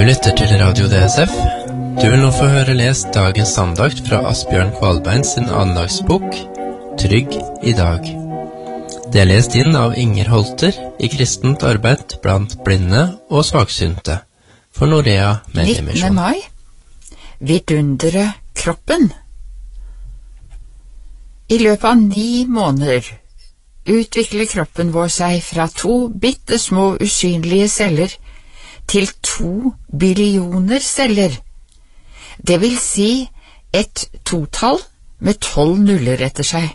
lytter til Radio DSF. Du vil nå få høre lest dagens andakt fra Asbjørn Kvalbein sin andagsbok Trygg i dag. Det er lest inn av Inger Holter i kristent arbeid blant blinde og svaksynte for Norea Mediemisjon. 19. mai. Vidundere kroppen. I løpet av 9 måneder utvikler kroppen vår seg fra 2 bittesmå usynlige celler til 2 billioner celler. Det vil si et totall med 12 nuller etter seg.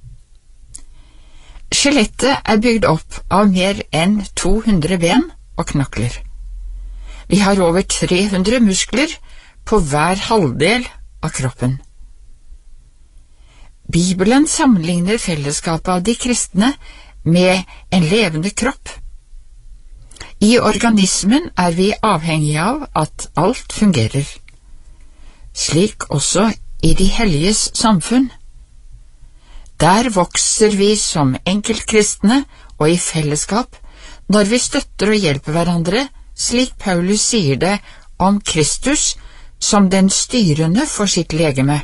Skjelettet er bygd opp av mer enn 200 ben og knokler. Vi har over 300 muskler på hver halvdel av kroppen. Bibelen sammenligner fellesskapet av de kristne med en levende kropp. I organismen er vi avhengige av at alt fungerer. Slik også i de helliges samfunn. Der vokser vi som enkeltkristne og i fellesskap når vi støtter og hjelper hverandre, slik Paulus sier det om Kristus som den styrende for sitt legeme.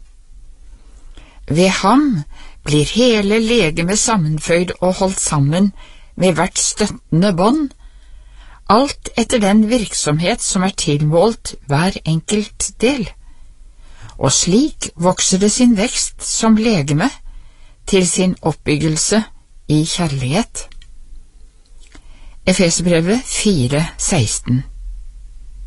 Ved ham blir hele legemet sammenføyd og holdt sammen med hvert støttende bånd, alt etter den virksomhet som er tilmålt hver enkelt del. Og slik vokser det sin vekst som legeme til sin oppbyggelse i kjærlighet. Efeserbrevet 4:16.